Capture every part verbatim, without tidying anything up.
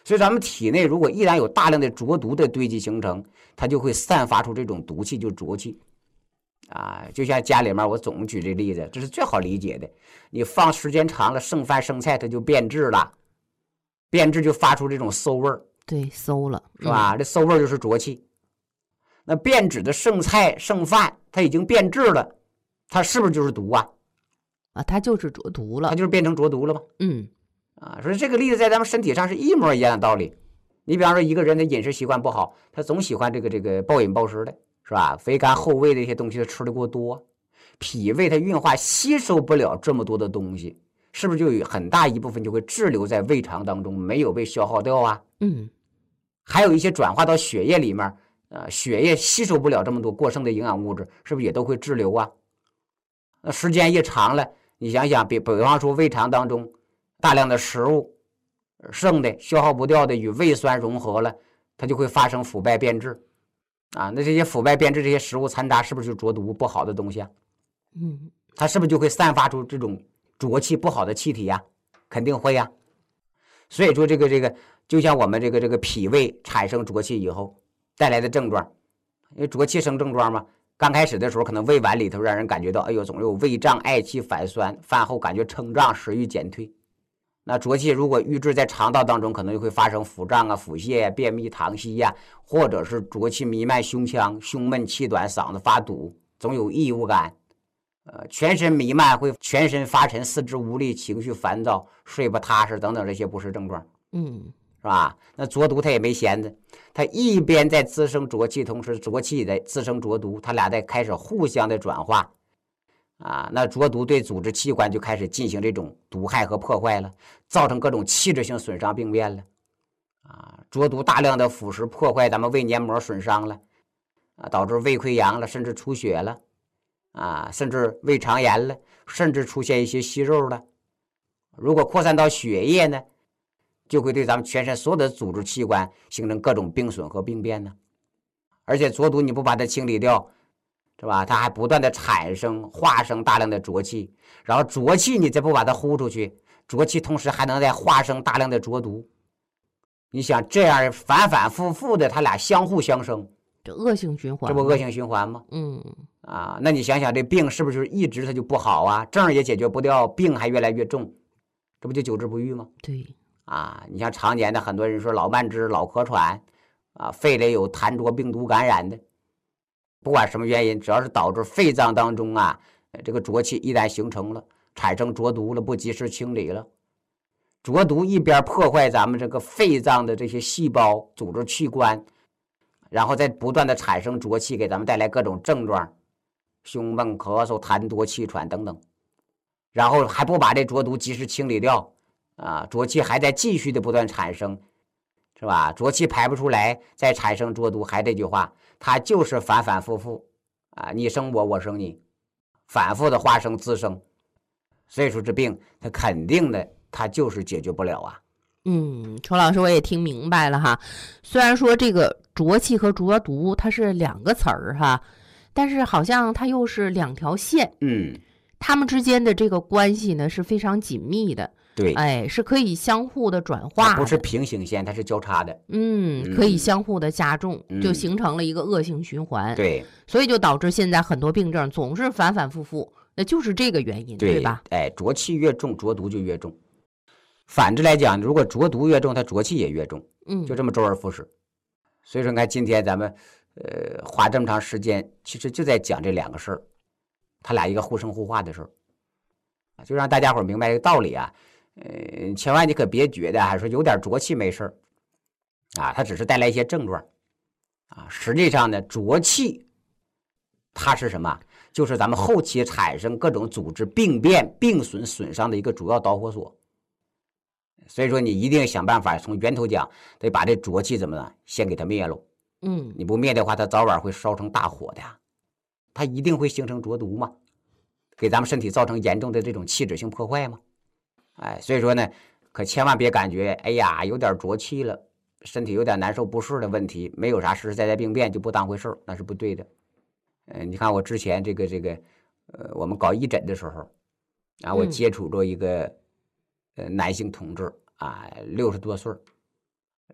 所以咱们体内如果依然有大量的浊毒的堆积形成，它就会散发出这种毒气，就浊气啊。就像家里面我总举这例子，这是最好理解的，你放时间长了，剩饭剩菜它就变质了，变质就发出这种馊味儿， 对，馊了， 是吧？嗯、这馊味儿就是浊气。那变质的剩菜剩饭它已经变质了，它是不是就是毒啊？ 啊，它就是浊毒了， 它就是变成浊毒了吗？ 嗯， 啊，所以这个例子在咱们身体上是一模一样的道理。你比方说一个人的饮食习惯不好，他总喜欢这个这个暴饮暴食的，是吧？肥甘厚味的一些东西他吃的过多，脾胃它运化吸收不了这么多的东西，是不是就有很大一部分就会滞留在胃肠当中，没有被消耗掉啊？ 嗯， 还有一些转化到血液里面，呃，血液吸收不了这么多过剩的营养物质，是不是也都会滞留啊？那时间一长了，你想想，比比方说胃肠当中大量的食物剩的消耗不掉的与胃酸融合了，它就会发生腐败变质啊。那这些腐败变质这些食物残渣是不是就浊毒不好的东西啊？ 嗯， 它是不是就会散发出这种浊气不好的气体呀、啊？肯定会呀、啊。所以说这个这个就像我们这个这个脾胃产生浊气以后带来的症状，因为浊气生症状嘛，刚开始的时候可能胃脘里头让人感觉到哎呦总有胃胀嗳气反酸，饭后感觉撑胀食欲减退。那浊气如果郁滞在肠道当中，可能就会发生腹胀啊、腹泻呀、便秘、溏稀呀，或者是浊气弥漫胸腔，胸闷气短，嗓子发堵，总有异物感，呃，全身弥漫，会全身发沉，四肢无力，情绪烦躁，睡不踏实等等这些不适症状， 嗯， 是吧？那浊毒它也没闲着，它一边在滋生浊气，同时浊气在滋生浊毒，它俩在开始互相的转化。啊，那浊毒对组织器官就开始进行这种毒害和破坏了，造成各种器质性损伤病变了。啊，浊毒大量的腐蚀破坏咱们胃黏膜，损伤了，啊，导致胃溃疡了，甚至出血了，啊，甚至胃肠炎了，甚至出现一些息肉了。如果扩散到血液呢，就会对咱们全身所有的组织器官形成各种病损和病变呢。而且浊毒你不把它清理掉，是吧？它还不断的产生化生大量的浊气，然后浊气你再不把它呼出去，浊气同时还能再化生大量的浊毒。你想这样反反复复的，它俩相互相生， 这恶性循环， 这不恶性循环吗？ 嗯， 啊，那你想想这病是不是一直它就不好啊？症也解决不掉，病还越来越重，这不就久治不愈吗？ 对， 啊，你像常年的很多人说老慢支、老咳喘，啊，肺里有痰浊病毒感染的。不管什么原因，只要是导致肺脏当中啊，这个浊气一旦形成了，产生浊毒了，不及时清理了，浊毒一边破坏咱们这个肺脏的这些细胞、组织器官，然后再不断的产生浊气，给咱们带来各种症状，胸闷、咳嗽、痰多、气喘等等，然后还不把这浊毒及时清理掉，啊，浊气还在继续的不断产生，是吧？浊气排不出来，再产生浊毒，还这句话。它就是反反复复啊，你生我，我生你，反复的化生滋生，所以说这病它肯定的，它就是解决不了啊。 嗯，邱老师我也听明白了哈。虽然说这个浊气和浊毒它是两个词儿哈，但是好像它又是两条线， 嗯， 它们之间的这个关系呢是非常紧密的。 对， 哎，是可以相互的转化的， 它不是平行线，它是交叉的。 嗯，可以相互的加重， 嗯、 就形成了一个恶性循环。 对， 所以就导致现在很多病症总是反反复复，那就是这个原因， 对, 对吧？ 哎，浊气越重，浊毒就越重。反之来讲，如果浊毒越重，它浊气也越重。 嗯， 就这么周而复始。所以说，你看今天咱们呃花这么长时间，其实就在讲这两个事儿，它俩一个互生互化的事儿，就让大家伙明白这个道理啊。呃，千万你可别觉得还说有点浊气没事啊，它只是带来一些症状啊。实际上呢，浊气它是什么？就是咱们后期产生各种组织病变、病损、损伤的一个主要导火索。所以说，你一定想办法从源头讲，得把这浊气怎么呢？先给它灭了。 嗯， 你不灭的话，它早晚会烧成大火的，它一定会形成浊毒嘛，给咱们身体造成严重的这种器质性破坏嘛。哎，所以说呢，可千万别感觉哎呀有点浊气了，身体有点难受不适的问题，没有啥实实在在病变就不当回事儿，那是不对的。嗯、呃，你看我之前这个这个呃，我们搞义诊的时候，啊，我接触着一个、嗯、呃男性同志啊，六十多岁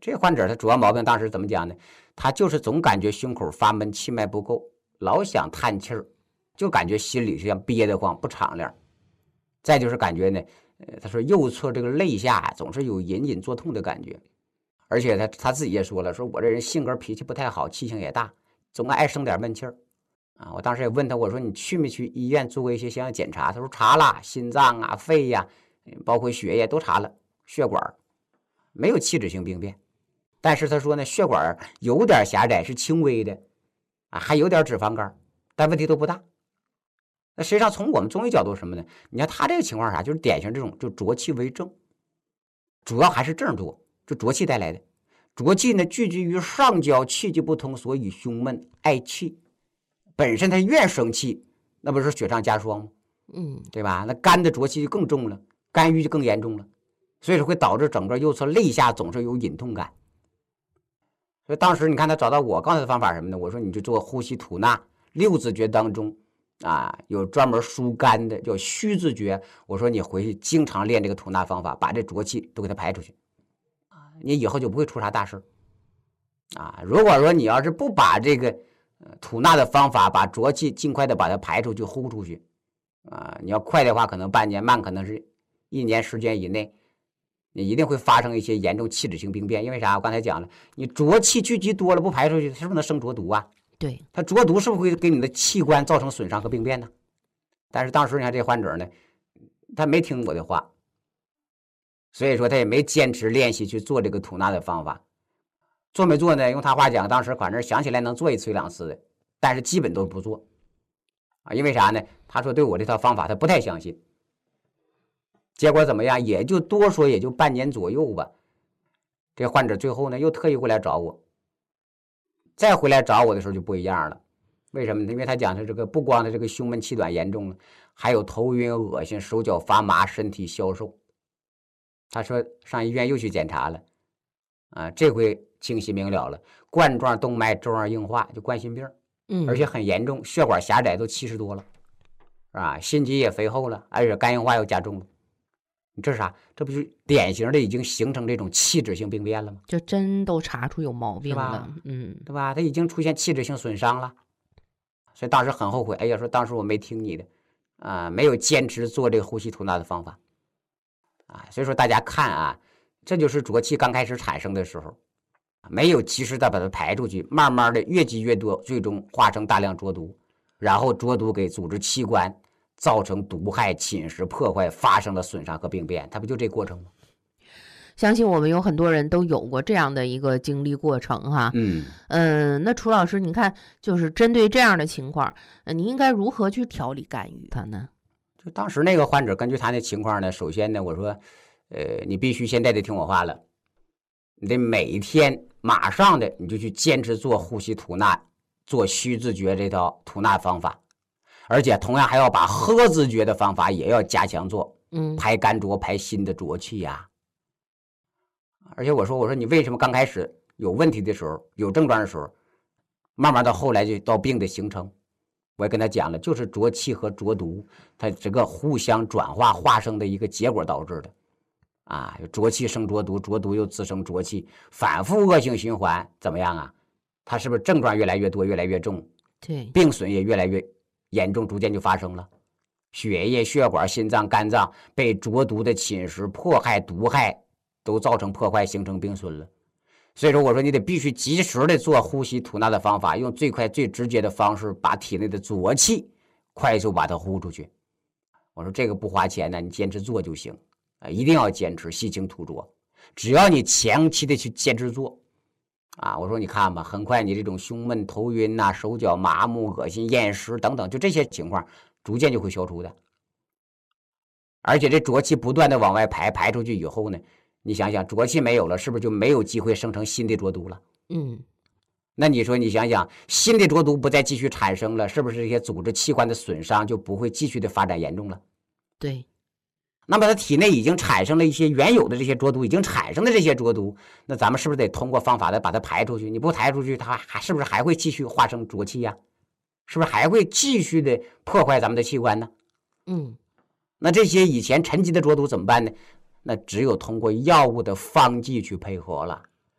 这患者他主要毛病当时怎么讲呢？他就是总感觉胸口发闷，气脉不够，老想叹气儿，就感觉心里像憋得慌，不敞亮。再就是感觉呢，呃，他说右侧这个肋下总是有隐隐作痛的感觉，而且他他自己也说了，说我这人性格脾气不太好，气性也大，总爱生点闷气儿啊。我当时也问他，我说你去没去医院做过一些相应检查？他说查了，心脏啊、肺呀、啊，包括血液都查了，血管没有器质性病变。但是他说呢，血管有点狭窄，是轻微的啊，还有点脂肪肝，但问题都不大。那实际上从我们中医角度什么呢？你看他这个情况啥，就是典型这种就浊气为症，主要还是症多，就浊气带来的。浊气呢聚集于上焦，气机不通，所以胸闷爱气。本身他愿生气，那不是雪上加霜吗？ 嗯， 对吧？那肝的浊气就更重了，肝郁就更严重了，所以说会导致整个右侧肋下总是有隐痛感。所以当时你看他找到我，告诉他的方法什么呢？我说你就做呼吸吐纳，六字诀当中啊有专门疏肝的叫虚字诀。我说你回去经常练这个吐纳方法，把这浊气都给它排出去，你以后就不会出啥大事啊。如果说你要是不把这个呃吐纳的方法，把浊气尽快的把它排出去、呼出去啊，你要快的话可能半年，慢可能是一年时间以内。你一定会发生一些严重器质性病变，因为啥？我刚才讲了，你浊气聚集多了不排出去，是不是能生浊毒啊？ 对， 它浊毒是不是会给你的器官造成损伤和病变呢？但是当时你看这患者呢，他没听我的话，所以说他也没坚持练习去做这个吐纳的方法。做没做呢？用他话讲，当时反正想起来能做一次两次的，但是基本都不做啊。因为啥呢？他说对我这套方法他不太相信。结果怎么样？也就多说也就半年左右吧。这患者最后呢又特意回来找我，再回来找我的时候就不一样了。为什么呢？因为他讲的这个不光的这个胸闷气短严重了，还有头晕恶心、手脚发麻、身体消瘦。他说上医院又去检查了，啊，这回清晰明了了，冠状动脉粥样硬化，就冠心病， 嗯， 而且很严重，血管狭窄都七十多了，是吧？心肌也肥厚了，而且肝硬化又加重了。你这是啥？这不就典型的已经形成这种器质性病变了吗？ 这真都查出有毛病了， 嗯，对吧？他已经出现器质性损伤了，所以当时很后悔。哎呀，说当时我没听你的，啊、呃，没有坚持做这个呼吸吐纳的方法，啊，所以说大家看啊，这就是浊气刚开始产生的时候，没有及时的把它排出去，慢慢的越积越多，最终化成大量浊毒，然后浊毒给组织器官。造成毒害、侵蚀、破坏，发生了损伤和病变，它不就这过程吗？ 相信我们有很多人都有过这样的一个经历过程哈。 嗯嗯、呃，那楚老师，你看，就是针对这样的情况，呃，你应该如何去调理干预它呢？ 就当时那个患者，根据他的情况呢，首先呢，我说，呃，你必须现在得听我话了，你得每天马上的你就去坚持做呼吸吐纳，做虚字诀这套吐纳方法。而且同样还要把喝字诀的方法也要加强做， 嗯， 排肝浊、排心的浊气呀、啊。而且我说，我说你为什么刚开始有问题的时候、有症状的时候，慢慢到后来就到病的形成？我也跟他讲了，就是浊气和浊毒它这个互相转化化生的一个结果导致的。啊，浊气生浊毒，浊毒又滋生浊气，反复恶性循环，怎么样啊？它是不是症状越来越多、越来越重？ 对， 病损也越来越严重，逐渐就发生了，血液、血管、心脏、肝脏被浊毒的侵蚀、迫害、毒害都造成破坏，形成病损了。所以说，我说你得必须及时的做呼吸吐纳的方法，用最快最直接的方式把体内的浊气快速把它呼出去。我说这个不花钱呢，你坚持做就行啊，一定要坚持，悉情吐浊。只要你长期的去坚持做。啊，我说你看吧，很快你这种胸闷、头晕呐、啊、手脚麻木、恶心、厌食等等，就这些情况逐渐就会消除的。而且这浊气不断的往外排，排出去以后呢，你想想浊气没有了，是不是就没有机会生成新的浊毒了？ 嗯， 那你说你想想，新的浊毒不再继续产生了，是不是这些组织器官的损伤就不会继续的发展严重了？ 对。 那么它体内已经产生了一些原有的这些浊毒，已经产生的这些浊毒，那咱们是不是得通过方法的把它排出去？你不排出去，它还是不是还会继续化生浊气呀、啊？是不是还会继续的破坏咱们的器官呢？ 嗯， 那这些以前沉积的浊毒怎么办呢？那只有通过药物的方剂去配合了。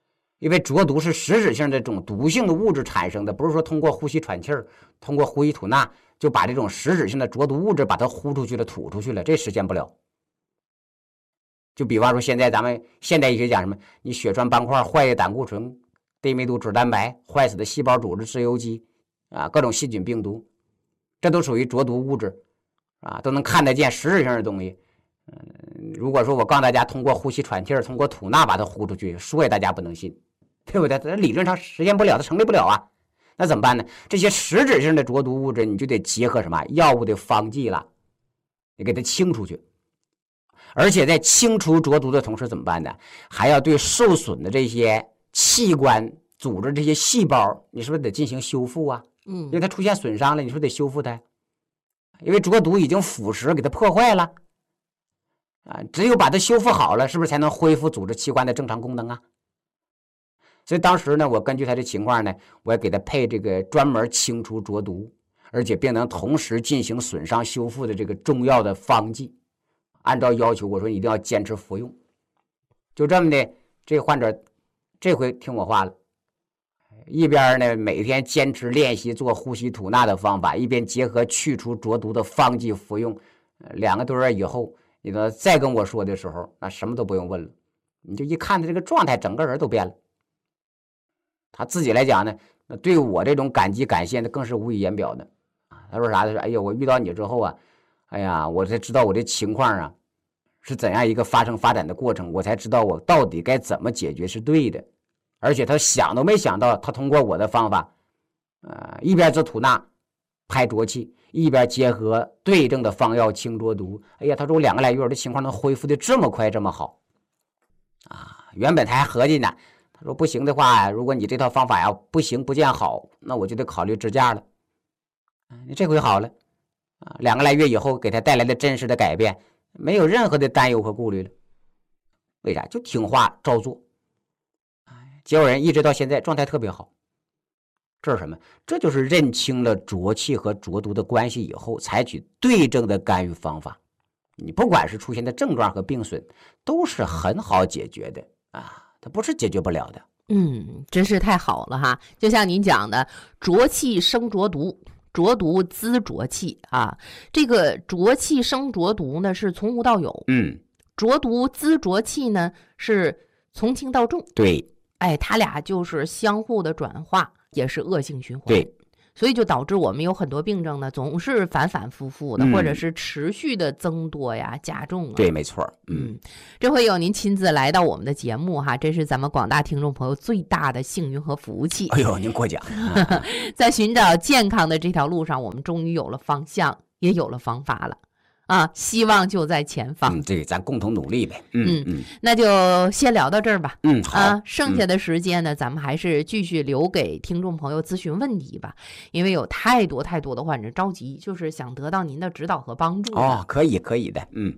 因为浊毒是实质性的这种毒性的物质产生的，不是说通过呼吸喘气儿，通过呼吸吐纳就把这种实质性的浊毒物质把它呼出去了、吐出去了，这实现不了。就比方说现在咱们现代医学讲什么，你血栓斑块、坏的胆固醇、低密度脂蛋白、坏死的细胞组织、自由基啊，各种细菌病毒，这都属于浊毒物质啊，都能看得见实质性的东西。嗯，如果说我告诉大家通过呼吸喘气儿、通过吐纳把它呼出去，说给大家不能信，对不对？它理论上实现不了，它成立不了啊。那怎么办呢？这些实质性的浊毒物质，你就得结合什么药物的方剂了，你给它清出去。而且在清除浊毒的同时怎么办呢？还要对受损的这些器官、组织、这些细胞，你是不是得进行修复啊？ 嗯， 因为它出现损伤了，你是不是得修复它？因为浊毒已经腐蚀，给它破坏了啊，只有把它修复好了，是不是才能恢复组织器官的正常功能啊？所以当时呢，我根据他的情况呢，我也给他配这个专门清除浊毒，而且并能同时进行损伤修复的这个中药的方剂。按照要求，我说一定要坚持服用。就这么的，这患者这回听我话了，一边呢每天坚持练习做呼吸吐纳的方法，一边结合去除浊毒的方剂服用。两个多月以后，你呢再跟我说的时候，那什么都不用问了，你就一看他这个状态，整个人都变了。他自己来讲呢，那对我这种感激感谢呢，更是无以言表的。他说啥？他说：“哎呀，我遇到你之后啊，哎呀，我才知道我这情况啊是怎样一个发生发展的过程，我才知道我到底该怎么解决是对的。而且他想都没想到，他通过我的方法，呃，一边做吐纳排浊气，一边结合对症的方药清浊毒。哎呀，他说我两个来月的情况能恢复的这么快这么好啊！原本他还合计呢。”他说不行的话，如果你这套方法呀不行不见好，那我就得考虑支架了。你这回好了啊，两个来月以后给他带来的真实的改变，没有任何的担忧和顾虑了。为啥？就听话照做。结果人一直到现在状态特别好。这是什么？这就是认清了浊气和浊毒的关系以后，采取对症的干预方法。你不管是出现的症状和病损，都是很好解决的啊。它不是解决不了的。 嗯，真是太好了哈！就像您讲的，浊气生浊毒，浊毒滋浊气啊。这个浊气生浊毒呢，是从无到有。 嗯， 浊毒滋浊气呢，是从轻到重。 对， 哎，它俩就是相互的转化，也是恶性循环。 对。 所以就导致我们有很多病症呢，总是反反复复的，嗯、或者是持续的增多呀、加重啊。 对，没错。 嗯，这回有您亲自来到我们的节目哈，这是咱们广大听众朋友最大的幸运和福气。 哎呦，您过奖。 在寻找健康的这条路上，我们终于有了方向，也有了方法了。啊，希望就在前方。 嗯，对，咱共同努力呗。嗯嗯，那就先聊到这儿吧。 嗯，好。 啊，剩下的时间呢，嗯、咱们还是继续留给听众朋友咨询问题吧，因为有太多太多的患者着急，就是想得到您的指导和帮助。 哦，可以，可以的。嗯。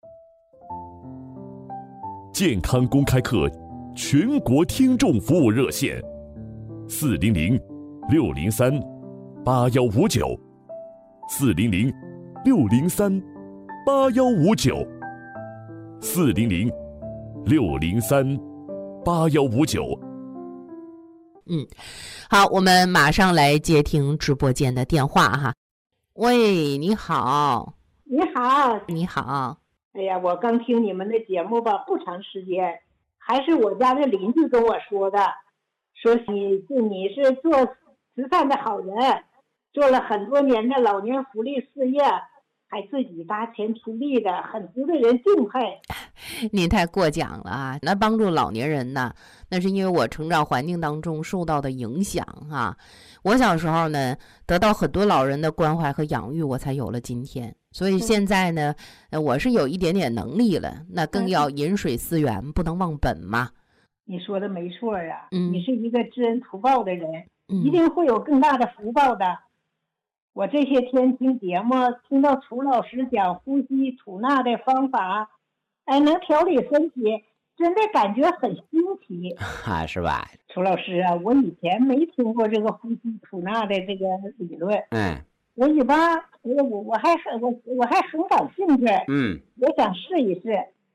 健康公开课全国听众服务热线：四零零六零三八幺五九，四零零六零三。八幺五九，四零零六零三八幺五九。 嗯，好，我们马上来接听直播间的电话哈。喂，你好。 你好。 你好。 哎呀，我刚听你们的节目吧，不长时间，还是我家的邻居跟我说的，说你是你是做慈善的好人，做了很多年的老年福利事业。还自己拿钱出力的，很值得人敬佩。 您太过奖了啊！那帮助老年人呢，那是因为我成长环境当中受到的影响啊。我小时候呢，得到很多老人的关怀和养育，我才有了今天。所以现在呢，嗯、我是有一点点能力了，那更要饮水思源，嗯、不能忘本嘛。 你说的没错啊， 嗯、 你是一个知恩图报的人， 嗯、 一定会有更大的福报的。我这些天听节目，听到楚老师讲呼吸吐纳的方法，哎，能调理身体，真的感觉很新奇啊，是吧？ 楚老师啊，我以前没听过这个呼吸吐纳的这个理论， 嗯， 我一般我我我还很我我还很感兴趣， 嗯， 我想试一试。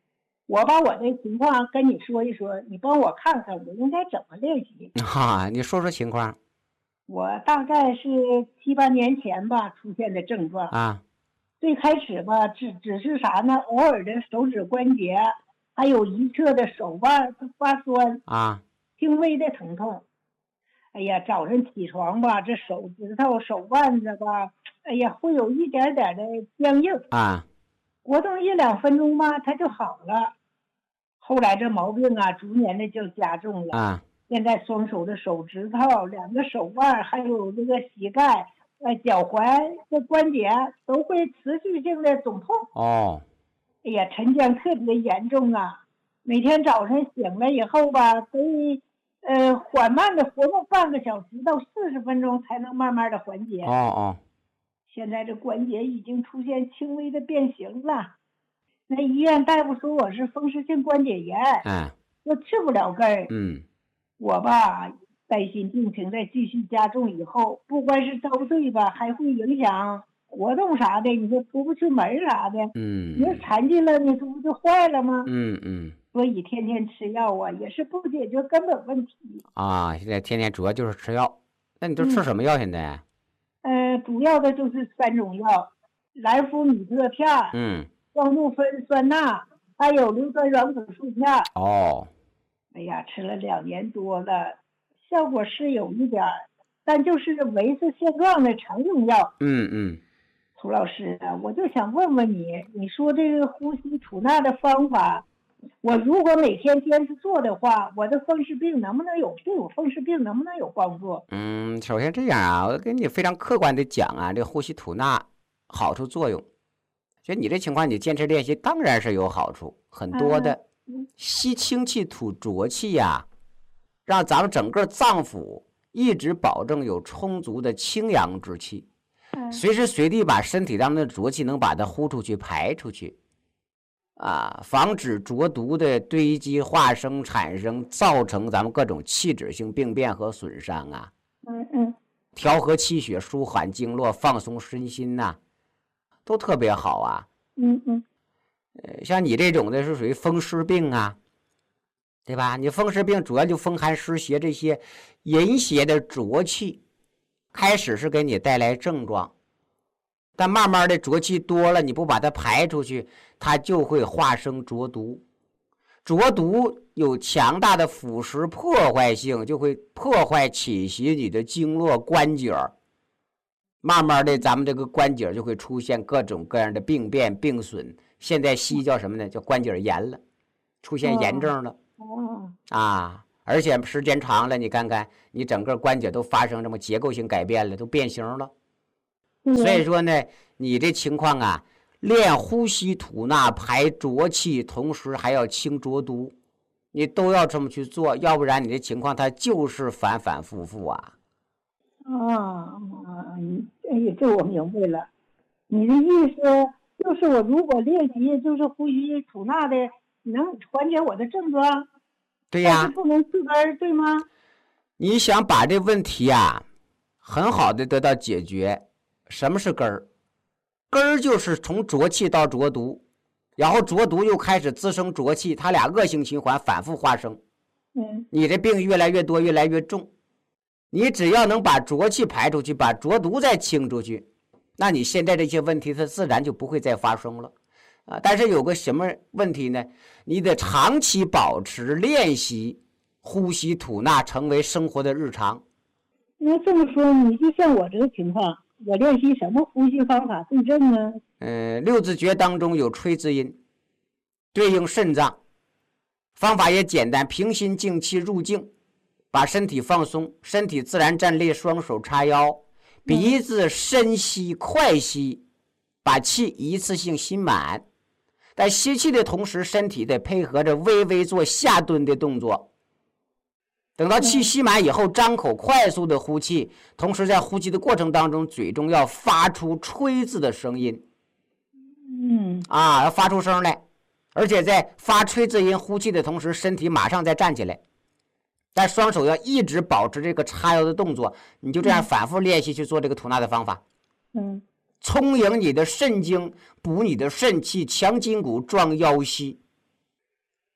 我把我的情况跟你说一说，你帮我看看我应该怎么练习。 啊，你说说情况。 我大概是七八年前吧出现的症状啊。 最开始吧，只只是啥呢？偶尔的手指关节，还有一侧的手腕发酸啊， 轻微的疼痛。哎呀，早上起床吧，这手指头、手腕子吧，哎呀，会有一点点的僵硬啊， 活动一两分钟吧，它就好了。后来这毛病啊，逐年的就加重了。 啊， 现在双手的手指头、两个手腕，还有这个膝盖、呃脚踝的关节都会持续性的肿痛。 哦， 哎呀，沉僵特别严重啊！每天早上醒了以后吧，可以呃缓慢的活动半个小时到四十分钟才能慢慢的缓解。 哦哦， 现在这关节已经出现轻微的变形了。那医院大夫说我是风湿性关节炎， 嗯， 我治不了根儿。 嗯， 我吧担心病情再继续加重以后，不光是遭罪吧，还会影响活动啥的，你说出不去门啥的， 嗯， 你说残疾了，你这不就坏了吗？ 嗯嗯， 所以天天吃药啊，也是不解决根本问题啊。现在天天主要就是吃药，那你都吃什么药现在？ 嗯、呃，主要的就是三种药：莱福米特片， 嗯， 双氯芬酸钠，还有硫酸软骨素片。 哦， 哎呀，吃了两年多了，效果是有一点，但就是维持现状的常用药。 嗯嗯， 涂老师啊，我就想问问你，你说这个呼吸吐纳的方法，我如果每天坚持做的话，我的风湿病能不能有对我风湿病能不能有帮助？ 嗯，首先这样啊，我跟你非常客观的讲啊，这个呼吸吐纳好处作用，就你这情况，你坚持练习当然是有好处很多的。 嗯、 吸清气吐浊气呀、啊，让咱们整个脏腑一直保证有充足的清阳之气， 嗯、 随时随地把身体当中的浊气能把它呼出去排出去啊，防止浊毒的堆积化生产生，造成咱们各种气质性病变和损伤啊。 嗯嗯， 调和气血，舒缓经络，放松身心呐、啊，都特别好啊。 嗯嗯， 呃，像你这种的是属于风湿病啊，对吧？你风湿病主要就风寒湿邪这些淫邪的浊气，开始是给你带来症状，但慢慢的浊气多了，你不把它排出去，它就会化生浊毒。浊毒有强大的腐蚀破坏性，就会破坏侵袭你的经络关节，慢慢的咱们这个关节就会出现各种各样的病变病损。现在西医叫什么呢？叫关节炎了，出现炎症了。 哦， 啊，而且时间长了，你看看你整个关节都发生这么结构性改变了，都变形了。所以说呢，你这情况啊，练呼吸吐纳排浊气，同时还要清浊毒，你都要这么去做，要不然你这情况它就是反反复复啊。 啊，哎呀，这我明白了。你的意思就是我如果练习就是呼吸吐纳的，能缓解我的症状？ 对呀、 但是不能治根儿，对吗？ 你想把这问题啊，很好的得到解决。什么是根儿？根儿就是从浊气到浊毒，然后浊毒又开始滋生浊气，它俩恶性循环，反复化生。 嗯， 你这病越来越多，越来越重。你只要能把浊气排出去，把浊毒再清出去，那你现在这些问题它自然就不会再发生了啊。但是有个什么问题呢？你得长期保持练习呼吸吐纳，成为生活的日常。 那这么说，你就像我这个情况，我练习什么呼吸方法对症呢？ 呃，六字诀当中有吹字音，对应肾脏，方法也简单，平心静气入静，把身体放松，身体自然站立，双手叉腰，鼻子深吸快吸，把气一次性吸满。在吸气的同时，身体得配合着微微做下蹲的动作。等到气吸满以后，张口快速的呼气，同时在呼气的过程当中，嘴中要发出吹字的声音。 嗯， 啊，要发出声来，而且在发吹字音呼气的同时，身体马上再站起来，但双手要一直保持这个叉腰的动作。你就这样反复练习去做这个吐纳的方法。 嗯， 充盈你的肾精，补你的肾气，强筋骨，壮腰膝。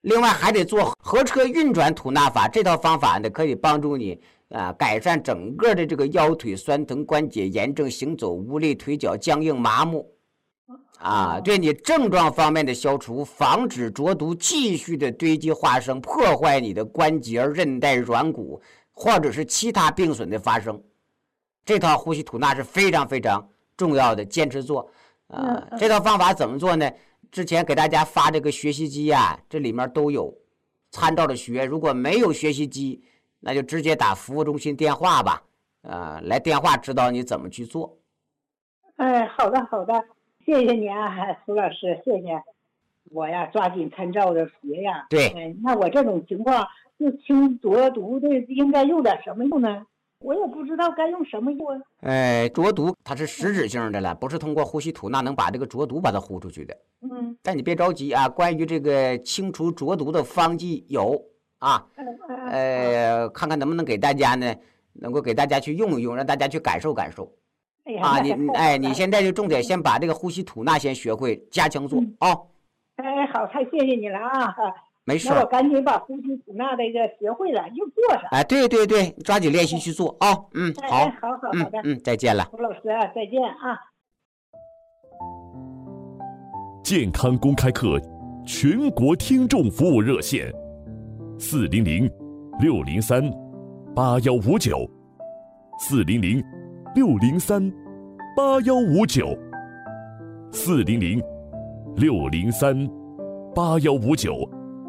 另外还得做合车运转吐纳法，这套方法呢可以帮助你啊改善整个的这个腰腿酸疼、关节炎症、行走无力、腿脚僵硬麻木啊，对你症状方面的消除，防止浊毒继续的堆积化生，破坏你的关节、韧带、软骨或者是其他病损的发生。这套呼吸吐纳是非常非常重要的，坚持做啊。这套方法怎么做呢？之前给大家发这个学习机啊，这里面都有，参照着学。如果没有学习机，那就直接打服务中心电话吧，呃，来电话指导你怎么去做。 哎，好的好的，谢谢你啊，苏老师，谢谢。我呀，抓紧参照着学呀。 对， 哎，那我这种情况，就清浊毒的应该用点什么用呢？我也不知道该用什么用啊。 呃，浊毒它是实质性的了，不是通过呼吸吐纳能把这个浊毒把它呼出去的。 嗯， 但你别着急啊，关于这个清除浊毒的方剂有啊，呃，看看能不能给大家呢，能够给大家去用一用，让大家去感受感受。 哎呀， 啊，你哎，你现在就重点先把这个呼吸吐纳先学会，加强做啊。哦、 哎，好，太谢谢你了啊！ 没事， 那我赶紧把呼吸吐纳这个学会了，又做上。 哎，对对对，抓紧练习去做啊、哦。嗯，好， 哎，好好好的， 嗯嗯，再见了， 胡老师啊，再见啊。 健康公开课全国听众服务热线：四零零六零三八幺五九，四零零六零三八幺五九，四零零六零三八幺五九。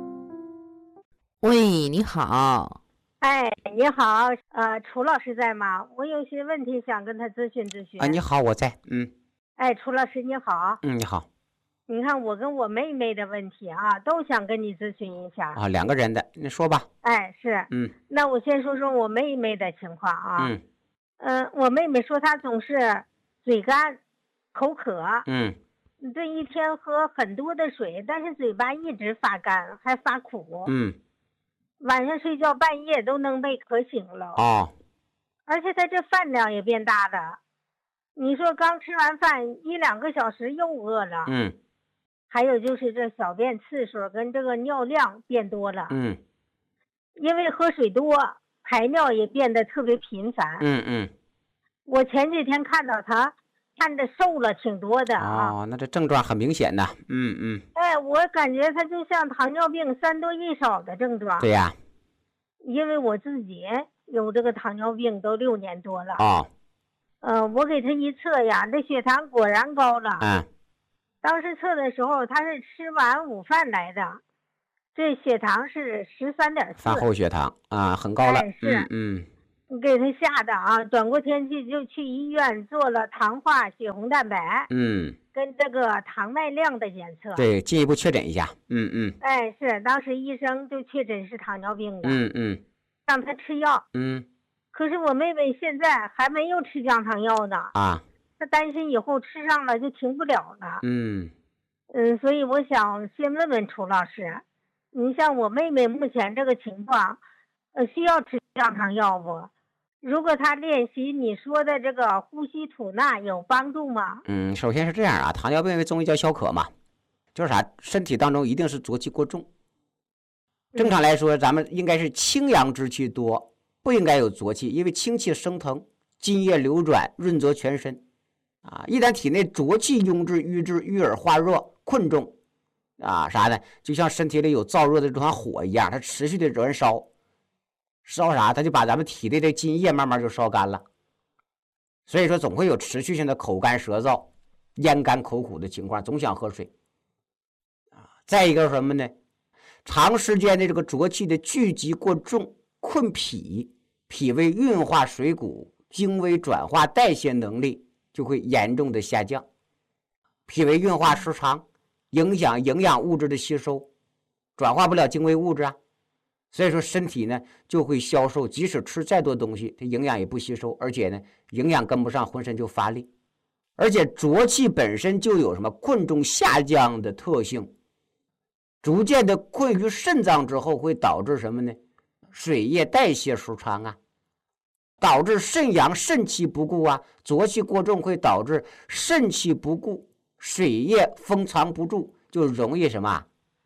喂，你好。 哎，你好，呃，楚老师在吗？我有些问题想跟他咨询咨询。 啊，你好，我在，嗯。 哎，楚老师你好。 嗯，你好。 你看我跟我妹妹的问题啊，都想跟你咨询一下。 啊，两个人的，你说吧。 哎，是。 嗯。 那我先说说我妹妹的情况啊。 嗯。 嗯、呃，我妹妹说她总是嘴干、口渴。 嗯。 这一天喝很多的水，但是嘴巴一直发干，还发苦。 嗯。 晚上睡觉半夜都能被渴醒了。 哦。 而且她这饭量也变大的，你说刚吃完饭一两个小时又饿了。 嗯。 还有就是这小便次数跟这个尿量变多了。 嗯。 因为喝水多，排尿也变得特别频繁。 嗯嗯。 我前几天看到她看着瘦了挺多的啊。 哦，那这症状很明显呐。嗯嗯。 哎，我感觉她就像糖尿病三多一少的症状。 对呀。 因为我自己有这个糖尿病都六年多了。 哦。 呃，我给她一测呀，这血糖果然高了。 嗯。 当时测的时候，她是吃完午饭来的，这血糖是十三点四。 饭后血糖啊，很高了。 哎、是。 嗯。 嗯，给她吓的啊！转过天气就去医院做了糖化血红蛋白。 嗯。 跟这个糖耐量的检测。 对，进一步确诊一下。嗯嗯。 哎，是，当时医生就确诊是糖尿病的。 嗯嗯。 让她吃药。 嗯。 可是我妹妹现在还没有吃降糖药呢。 啊。 她担心以后吃上了就停不了了。 嗯。 嗯，所以我想先问问楚老师，你像我妹妹目前这个情况，呃，需要吃降糖药不？如果她练习你说的这个呼吸吐纳有帮助吗？ 嗯，首先是这样啊，糖尿病为中医叫消渴嘛，就是啥，身体当中一定是浊气过重。正常来说，咱们应该是清阳之气多，不应该有浊气，因为清气升腾，津液流转，润泽全身。啊，一旦体内浊气壅滞、瘀滞、郁而化热、困重，啊，啥呢？就像身体里有燥热的这团火一样，它持续的燃烧，烧啥？它就把咱们体内的津液慢慢就烧干了。所以说，总会有持续性的口干舌燥、咽干口苦的情况，总想喝水。啊，再一个什么呢？长时间的这个浊气的聚集过重，困脾，脾胃运化水谷、精微转化代谢能力就会严重的下降，脾胃运化失常，影响营养物质的吸收，转化不了精微物质啊。所以说身体呢就会消瘦，即使吃再多东西，它营养也不吸收，而且呢营养跟不上，浑身就乏力。而且浊气本身就有什么困重下降的特性，逐渐的困于肾脏之后，会导致什么呢？水液代谢失常啊，导致肾阳肾气不固啊，浊气过重会导致肾气不固，水液封藏不住，就容易什么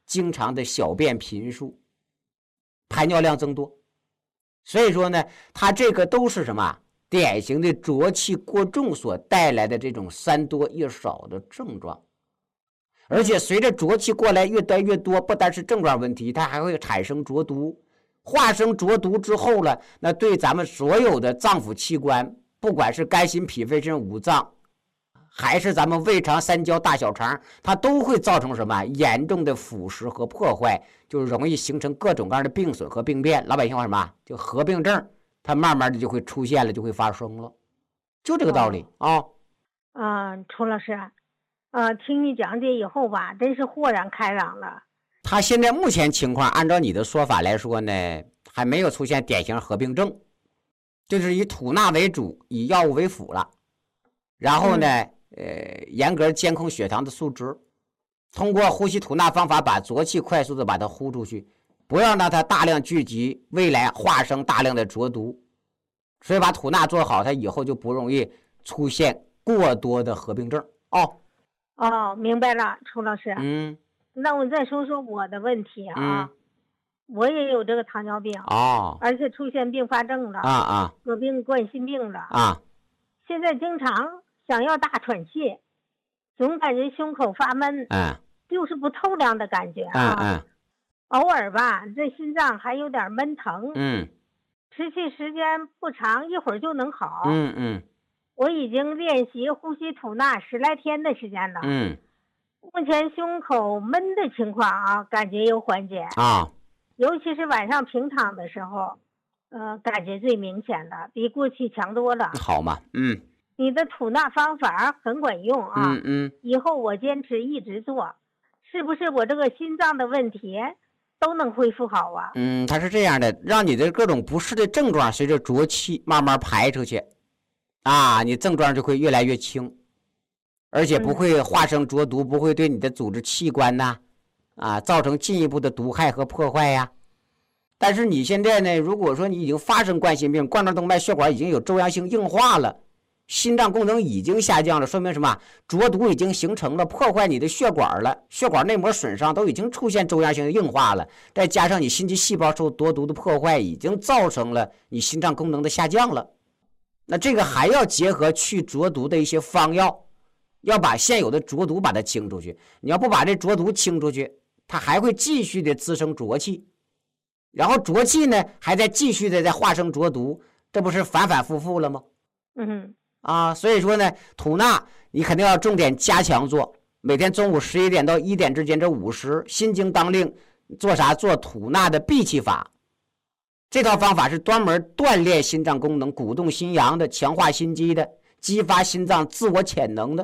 经常的小便频数，排尿量增多。所以说呢，它这个都是什么典型的浊气过重所带来的这种三多一少的症状。而且随着浊气过来越来越多，不单是症状问题，它还会产生浊毒。化生浊毒之后了，那对咱们所有的脏腑器官，不管是肝心脾肺肾五脏，还是咱们胃肠三焦大小肠，它都会造成什么严重的腐蚀和破坏，就容易形成各种各样的病损和病变。老百姓话什么就合并症，它慢慢的就会出现了，就会发生了，就这个道理啊。 嗯，楚老师，呃，听你讲解以后吧，真是豁然开朗了。 他现在目前情况，按照你的说法来说呢，还没有出现典型合并症，就是以吐纳为主，以药物为辅了。然后呢，嗯、呃，严格监控血糖的数值，通过呼吸吐纳方法把浊气快速的把它呼出去，不要让它大量聚集，未来化生大量的浊毒。所以把吐纳做好，它以后就不容易出现过多的合并症。哦哦，明白了，楚老师。 嗯。 那我再说说我的问题啊，嗯、我也有这个糖尿病哦， 而且出现并发症了啊啊， 合并冠心病了啊。 现在经常想要大喘气，总感觉胸口发闷， 嗯， 就是不透亮的感觉啊， 嗯嗯， 偶尔吧，这心脏还有点闷疼， 嗯， 持续时间不长，一会儿就能好， 嗯嗯， 我已经练习呼吸吐纳十来天的时间了， 嗯。 目前胸口闷的情况啊，感觉有缓解啊， 尤其是晚上平躺的时候，呃，感觉最明显的，比过去强多了。 好嘛，嗯， 你的吐纳方法很管用啊， 嗯嗯， 以后我坚持一直做，是不是我这个心脏的问题都能恢复好啊？ 嗯，它是这样的，让你的各种不适的症状随着浊气慢慢排出去，啊，你症状就会越来越轻。而且不会化生浊毒，不会对你的组织器官呐，啊，造成进一步的毒害和破坏呀。但是你现在呢，如果说你已经发生冠心病，冠状动脉血管已经有粥样性硬化了，心脏功能已经下降了，说明什么？浊毒已经形成了，破坏你的血管了，血管内膜损伤都已经出现粥样性的硬化了，再加上你心肌细胞受浊毒的破坏，已经造成了你心脏功能的下降了。那这个还要结合去浊毒的一些方药。要把现有的浊毒把它清出去，你要不把这浊毒清出去，它还会继续的滋生浊气，然后浊气呢还在继续的在化生浊毒，这不是反反复复了吗？ 嗯， 啊，所以说呢，吐纳你肯定要重点加强做，每天中午十一点到一点之间这五十，心经当令做啥？做吐纳的闭气法，这套方法是专门锻炼心脏功能、鼓动心阳的，强化心肌的，激发心脏自我潜能的。